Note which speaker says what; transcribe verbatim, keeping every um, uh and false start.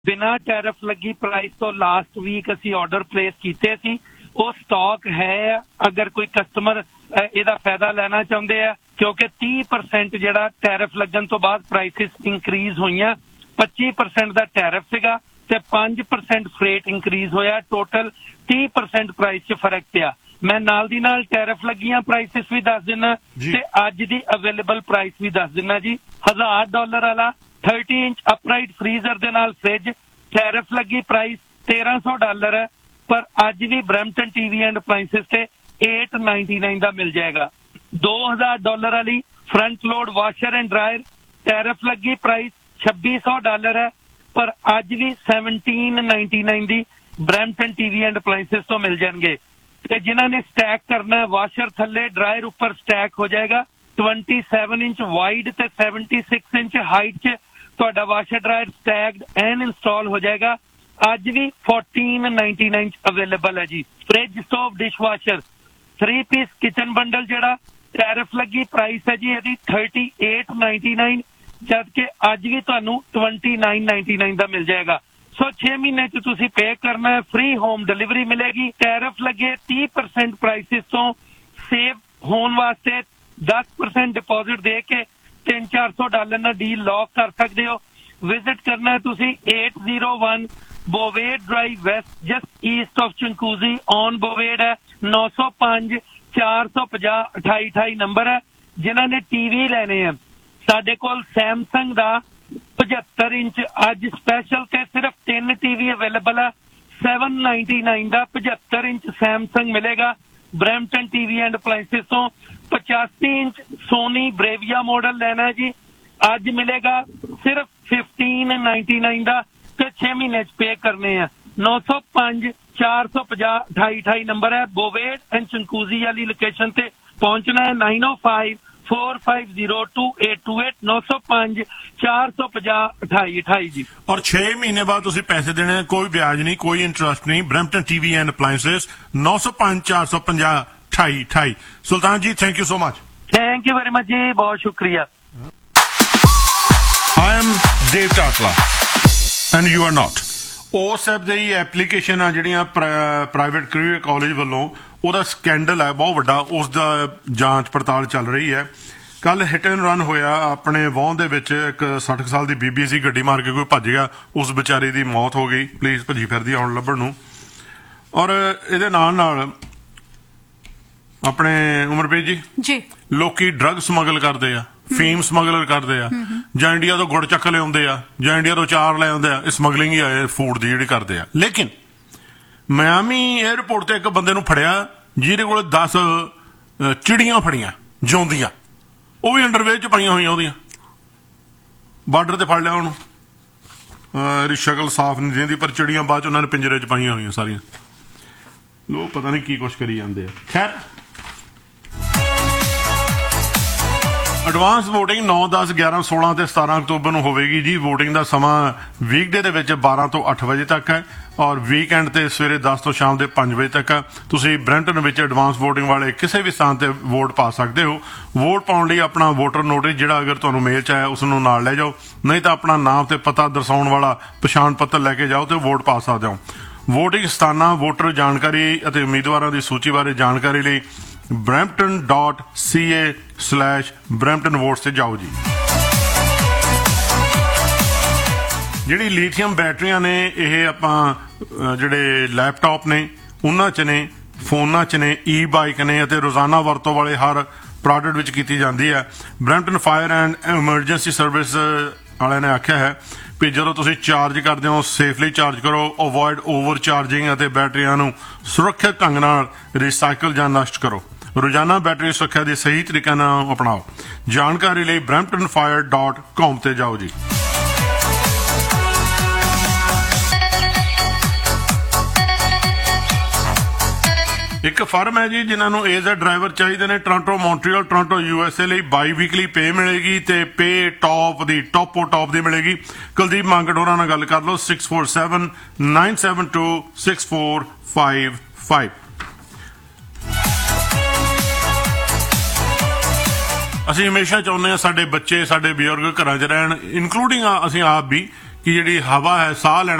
Speaker 1: ਬਿਨਾਂ ਟੈਰਿਫ ਲੱਗੀ ਪ੍ਰਾਈਸ ਤੋਂ ਲਾਸਟ ਵੀਕ ਅਸੀਂ ਆਰਡਰ ਪਲੇਸ ਕੀਤੇ ਸੀ। ਉਹ ਸਟਾਕ ਹੈ, ਅਗਰ ਕੋਈ ਕਸਟਮਰ ਇਹਦਾ ਫਾਇਦਾ ਲੈਣਾ ਚਾਹੁੰਦੇ ਆ, ਕਿਉਂਕਿ ਤੀਹ ਪਰਸੈਂਟ ਜਿਹੜਾ ਟੈਰਿਫ ਲੱਗਣ ਤੋਂ ਬਾਅਦ ਪ੍ਰਾਈਸਿਸ ਇੰਕਰੀਜ਼ ਹੋਈਆਂ। ਪੱਚੀ ਪਰਸੈਂਟ ਦਾ ਟੈਰਿਫ ਸੀਗਾ ਤੇ ਪੰਜ ਪਰਸੈਂਟ ਫਰੇਟ ਇੰਕਰੀਜ਼ ਹੋਇਆ, ਟੋਟਲ ਤੀਹ ਪਰਸੈਂਟ ਪ੍ਰਾਈਸ 'ਚ ਫਰਕ ਪਿਆ। ਮੈਂ ਨਾਲ ਦੀ ਨਾਲ ਟੈਰਿਫ ਲੱਗੀਆਂ ਪ੍ਰਾਈਸਿਸ ਵੀ ਦੱਸ ਦਿੰਦਾ ਤੇ ਅੱਜ ਦੀ ਅਵੇਲੇਬਲ ਪ੍ਰਾਈਸ ਵੀ ਦੱਸ ਦਿੰਦਾ ਜੀ। ਹਜ਼ਾਰ ਡਾਲਰ ਵਾਲਾ ਥਰਟੀ ਇੰਚ ਅਪਰਾਈਟ ਫਰੀਜ਼ਰ ਦੇ ਨਾਲ ਫ੍ਰਿਜ, ਟੈਰਿਫ ਲੱਗੀ ਪ੍ਰਾਈਸ ਤੇਰਾਂ ਸੌ ਡਾਲਰ ਹੈ, ਪਰ ਅੱਜ ਵੀ ਬਰੈਂਪਟਨ ਟੀਵੀ ਐਂਡ ਅਪਲਾਈਂਸਿਸ ਤੇ eight ninety-nine ਦਾ ਮਿਲ ਜਾਏਗਾ। ਦੋ ਹਜ਼ਾਰ ਡਾਲਰ ਵਾਲੀ front load washer and dryer, tariff ਲੱਗੀ ਪ੍ਰਾਈਸ ਛੱਬੀ ਸੌ ਡਾਲਰ ਹੈ, ਪਰ ਅੱਜ ਵੀ seventeen ninety-nine the Brampton TV and ਅਪਲਾਈਂਸਿਸ ਤੋਂ ਮਿਲ ਜਾਣਗੇ। ਤੇ ਜਿਨ੍ਹਾਂ ਨੇ ਸਟੈਕ ਕਰਨਾ, ਵਾਸ਼ਰ ਥੱਲੇ ਡਰਾਇਰ ਉੱਪਰ ਸਟੈਕ ਹੋ ਜਾਏਗਾ। twenty-seven ਇੰਚ ਵਾਈਡ ਤੇ seventy-six ਇੰਚ ਹਾਈਟ 'ਚ ਤੁਹਾਡਾ washer dryer stacked and install ਹੋ ਜਾਏਗਾ। ਅੱਜ ਵੀ fourteen ninety-nine 'ਚ ਅਵੇਲੇਬਲ ਹੈ ਜੀ। Fridge, stove, dish washer, three piece kitchen bundle ਜਿਹੜਾ ਟੈਰਿਫ ਲੱਗੀ ਪ੍ਰਾਈਸ ਹੈ ਜੀ ਇਹਦੀ thirty-eight ninety-nine, ਜਦ ਕਿ ਅੱਜ ਵੀ ਤੁਹਾਨੂੰ twenty-nine ninety-nine ਦਾ ਮਿਲ ਜਾਏਗਾ। ਸੋ ਛੇ ਮਹੀਨੇ 'ਚ ਤੁਸੀਂ ਪੇ ਕਰਨਾ ਹੈ, ਫ੍ਰੀ ਹੋਮ ਡਿਲੀਵਰੀ ਮਿਲੇਗੀ। ਟੈਰਿਫ ਲੱਗੇ ਤੀਹ ਪਰਸੈਂਟ ਪ੍ਰਾਈਸਿਸ ਤੋਂ ਸੇਵ ਹੋਣ ਵਾਸਤੇ ਦਸ ਪਰਸੈਂਟ ਡਿਪੋਜ਼ਿਟ ਦੇ ਕੇ ਤਿੰਨ ਚਾਰ ਸੌ ਡਾਲਰ ਨਾਲ ਡੀਲ ਲੌਕ ਕਰ ਸਕਦੇ ਹੋ। ਵਿਜ਼ਿਟ ਕਰਨਾ ਹੈ ਤੁਸੀਂ eight oh one ਬੋਵੇਡ drive West, just East of ਚੰਕੂਜ਼ੀ on ਬੋਵੇਡ ਹੈ। ਨੌ ਸੌ ਪੰਜ ਚਾਰ ਸੌ ਪੰਜਾਹ ਅਠਾਈ ਅਠਾਈ ਨੰਬਰ ਹੈ। ਜਿਨ੍ਹਾਂ ਨੇ ਟੀਵੀ ਲੈਣੇ ਆ, ਸਾਡੇ ਕੋਲ ਸੈਮਸੰਗ ਦਾ ਪਝੱਤਰ ਇੰਚ ਅੱਜ ਸਪੈਸ਼ਲ ਤੇ ਸਿਰਫ ਤਿੰਨ ਟੀਵੀ ਅਵੇਲੇਬਲ ਆ। seven ninety-nine ਦਾ ਪਝੱਤਰ ਇੰਚ ਸੈਮਸੰਗ ਮਿਲੇਗਾ ਬਰੈਂਪਟਨ ਟੀਵੀ ਐਂਡ ਅਪਲਾਈਂਸਿਸ ਤੋਂ। ਪਚਾਸੀ ਇੰਚ ਸੋਨੀ ਬਰੇਵੀਆ ਮਾਡਲ ਲੈਣਾ ਹੈ ਜੀ, ਅੱਜ ਮਿਲੇਗਾ ਸਿਰਫ fifteen ninety-nine ਦਾ ਤੇ ਛੇ ਮਹੀਨੇ 'ਚ ਪੇ ਕਰਨੇ ਆ। ਨੌ ਸੌ ਪੰਜ ਚਾਰ ਸੌ ਪੰਜਾਹ ਅਠਾਈ ਅਠਾਈ ਨੰਬਰ ਹੈ। ਬੋਵੇਡ ਐਂਡ ਚੰਕੂਜ਼ੀ ਵਾਲੀ ਲੋਕੇਸ਼ਨ ਤੇ ਪਹੁੰਚਣਾ ਹੈ। nine oh five four five zero two eight two eight ਨੌ ਸੌ ਪੰਜ ਚਾਰ ਸੌ ਪੰਜਾਹ ਅਠਾਈ ਅਠਾਈ ਜੀ।
Speaker 2: ਔਰ ਛੇ ਮਹੀਨੇ ਬਾਅਦ ਤੁਸੀਂ ਪੈਸੇ ਦੇਣੇ, ਕੋਈ ਵਿਆਜ ਨਹੀਂ, ਕੋਈ ਇੰਟਰਸਟ ਨਹੀਂ। ਬਰੈਂਪਟਨ ਟੀਵੀ ਐਂਡ ਅਪਲਾਈਂਸਿਸ ਨੌ ਸੌ ਪੰਜ ਚਾਰ ਸੌ ਪੰਜਾਹ ਅਠਾਈ ਅਠਾਈ। ਸੁਲਤਾਨ ਜੀ, thank you so much.
Speaker 1: Thank you very much ਜੀ, ਬਹੁਤ ਸ਼ੁਕਰੀਆ।
Speaker 2: I am Dave Tatla and you are not। ਉਸ ਐਪ ਦੀ ਐਪਲੀਕੇਸ਼ਨ ਆ ਜਿਹੜੀਆਂ ਪ੍ਰਾਈਵੇਟ ਕੈਰੀਅਰ ਕਾਲਜ ਵੱਲੋਂ, ਉਹਦਾ ਸਕੈਂਡਲ ਹੈ ਬਹੁਤ ਵੱਡਾ, ਉਸ ਦਾ ਜਾਂਚ ਪੜਤਾਲ ਚੱਲ ਰਹੀ ਹੈ। ਕੱਲ ਹਿੱਟ ਐਂਡ ਰਨ ਹੋਇਆ ਆਪਣੇ ਵਾਹਨ ਦੇ ਵਿੱਚ। ਇੱਕ ਸੱਠ ਸਾਲ ਦੀ ਬੀਬੀ ਸੀ, ਗੱਡੀ ਮਾਰ ਕੇ ਕੋਈ ਭੱਜ ਗਿਆ, ਉਸ ਵਿਚਾਰੀ ਦੀ ਮੌਤ ਹੋ ਗਈ। ਪੁਲਿਸ ਭੱਜੀ ਫਿਰਦੀ ਆਉਣ ਲੱਭਣ ਨੂੰ। ਔਰ ਇਹਦੇ ਨਾਲ ਨਾਲ ਆਪਣੇ ਉਮਰਪ੍ਰੀਤ ਜੀ ਜੀ ਲੋਕੀ ਡਰੱਗ ਸਮਗਲ ਕਰਦੇ ਆ, ਫੀਮ ਸਮਗਲਰ ਕਰਦੇ ਆ, ਜਾਂ ਇੰਡੀਆ ਤੋਂ ਗੁੜ ਚੱਕ ਲਿਆਉਂਦੇ ਆ, ਜਾਂ ਇੰਡੀਆ ਤੋਂ ਚਾਰ ਲੈ ਆਉਂਦੇ ਆ। ਇਹ ਸਮਗਲਿੰਗ ਹੀ ਆ ਫੂਡ ਦੀ ਜਿਹੜੀ ਕਰਦੇ ਆ। ਲੇਕਿਨ ਮਿਆਮੀ ਏਅਰਪੋਰਟ ਤੇ ਇੱਕ ਬੰਦੇ ਨੂੰ ਫੜਿਆ ਜਿਹਦੇ ਕੋਲ ਦਸ ਚਿੜੀਆਂ ਫੜੀਆਂ ਜਿਉਂਦੀਆਂ, ਉਹ ਵੀ ਅੰਡਰਵੇਅਰ 'ਚ ਪਾਈਆਂ ਹੋਈਆਂ ਉਹਦੀਆਂ। ਬਾਰਡਰ ਤੇ ਫੜ ਲਿਆ ਉਹਨੂੰ, ਇਹਦੀ ਸ਼ਕਲ ਸਾਫ਼ ਨਹੀਂ ਦਿੰਦੀ, ਪਰ ਚਿੜੀਆਂ ਬਾਅਦ 'ਚ ਉਹਨਾਂ ਨੇ ਪਿੰਜਰੇ 'ਚ ਪਾਈਆਂ ਹੋਈਆਂ ਸਾਰੀਆਂ। ਲੋਕ ਪਤਾ ਨਹੀਂ ਕੀ ਕੁਛ ਕਰੀ ਜਾਂਦੇ ਆ। ਖੈਰ, ਐਡਵਾਂਸ ਵੋਟਿੰਗ ਨੌ ਦਸ ਗਿਆਰਾਂ ਸੋਲਾਂ ਤੇ ਸਤਾਰਾਂ ਅਕਤੂਬਰ ਨੂੰ ਹੋਵੇਗੀ ਜੀ। ਵੋਟਿੰਗ ਦਾ ਸਮਾਂ ਵੀਕਡੇ ਦੇ ਵਿੱਚ ਬਾਰਾਂ ਤੋਂ ਅੱਠ ਵਜੇ ਤੱਕ ਹੈ, ਔਰ ਵੀਕਐਂਡ ਤੇ ਸਵੇਰੇ ਦਸ ਤੋਂ ਸ਼ਾਮ ਦੇ ਪੰਜ ਵਜੇ ਤੱਕ ਹੈ। ਤੁਸੀਂ ਬਰੈਂਪਟਨ ਵਿੱਚ ਐਡਵਾਂਸ ਵੋਟਿੰਗ ਵਾਲੇ ਕਿਸੇ ਵੀ ਸਥਾਨ ਤੇ ਵੋਟ ਪਾ ਸਕਦੇ ਹੋ। ਵੋਟ ਪਾਉਣ ਲਈ ਆਪਣਾ ਵੋਟਰ ਨੋਟਿਸ ਜਿਹੜਾ ਅਗਰ ਤੁਹਾਨੂੰ ਮੇਲ 'ਚ ਆਇਆ ਉਸ ਨੂੰ ਨਾਲ ਲੈ ਜਾਓ, ਨਹੀਂ ਤਾਂ ਆਪਣਾ ਨਾਮ ਤੇ ਪਤਾ ਦਰਸਾਉਣ ਵਾਲਾ ਪਛਾਣ ਪੱਤਰ ਲੈ ਕੇ ਜਾਓ ਤੇ ਵੋਟ ਪਾ ਸਕਦੇ ਹੋ। ਵੋਟਿੰਗ ਸਥਾਨਾਂ, ਵੋਟਰ ਜਾਣਕਾਰੀ ਅਤੇ ਉਮੀਦਵਾਰਾਂ ਦੀ ਸੂਚੀ ਬਾਰੇ ਜਾਣਕਾਰੀ ਲਈ brampton dot c a slash brampton votes ਤੇ ਜਾਓ ਜੀ। ਜਿਹੜੀ ਲੀਥੀਅਮ ਬੈਟਰੀਆਂ ਨੇ, ਇਹ ਆਪਾਂ ਜਿਹੜੇ ਲੈਪਟਾਪ ਨੇ ਉਹਨਾਂ 'ਚ ਨੇ, ਫੋਨਾਂ 'ਚ ਨੇ, ਈ ਬਾਈਕ ਨੇ ਅਤੇ ਰੋਜ਼ਾਨਾ ਵਰਤੋਂ ਵਾਲੇ ਹਰ ਪ੍ਰੋਡਕਟ ਵਿੱਚ ਕੀਤੀ ਜਾਂਦੀ ਹੈ। Brampton fire and emergency service ਵਾਲਿਆਂ ਨੇ ਆਖਿਆ ਹੈ ਵੀ ਜਦੋਂ ਤੁਸੀਂ ਚਾਰਜ ਕਰਦੇ ਹੋ, ਸੇਫਲੀ ਚਾਰਜ ਕਰੋ, ਅਵੋਇਡ ਓਵਰ ਚਾਰਜਿੰਗ ਅਤੇ ਬੈਟਰੀਆਂ ਨੂੰ ਸੁਰੱਖਿਅਤ ਢੰਗ ਨਾਲ ਰੀਸਾਈਕਲ ਜਾਂ ਨਸ਼ਟ ਕਰੋ। ਰੋਜ਼ਾਨਾ ਬੈਟਰੀ ਸੁਰੱਖਿਆ ਦੇ ਸਹੀ ਤਰੀਕੇ ਨਾਲ ਅਪਣਾਓ। ਜਾਣਕਾਰੀ ਲਈ brampton fire dot com ਤੇ ਜਾਓ ਜੀ। ਇੱਕ ਫਰਮ ਹੈ ਜੀ ਜਿਨ੍ਹਾਂ ਨੂੰ ਏਜ਼ ਡਰਾਈਵਰ ਚਾਹੀਦੇ ਨੇ, Toronto, Montreal, Toronto, U S A ਲਈ ਬਾਈ ਵੀਕਲੀ ਪੇ ਮਿਲੇਗੀ ਤੇ ਪੇ ਟੌਪ ਦੀ ਟੌਪੋ ਟੌਪ ਦੀ ਮਿਲੇਗੀ। ਕੁਲਦੀਪ ਮੰਗਡੋਰਾ ਨਾਲ ਗੱਲ ਕਰ ਲਓ six four seven nine seven two six four five five। ਅਸੀਂ ਹਮੇਸ਼ਾ ਚਾਹੁੰਦੇ ਹਾਂ ਸਾਡੇ ਬੱਚੇ, ਸਾਡੇ ਬਜ਼ੁਰਗ ਘਰਾਂ 'ਚ ਰਹਿਣ, ਇਨਕਲੂਡਿੰਗ ਅਸੀਂ ਆਪ ਵੀ, ਕਿ ਜਿਹੜੀ ਹਵਾ ਹੈ, ਸਾਹ ਲੈਣਾ